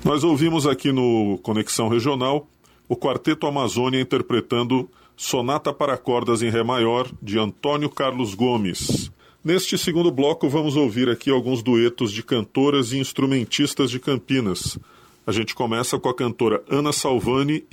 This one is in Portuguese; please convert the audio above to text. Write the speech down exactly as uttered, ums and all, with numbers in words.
Nós ouvimos aqui no Conexão Regional o Quarteto Amazônia interpretando Sonata para Cordas em Ré Maior, de Antônio Carlos Gomes. Neste segundo bloco vamos ouvir aqui alguns duetos de cantoras e instrumentistas de Campinas. A gente começa com a cantora Ana Salvani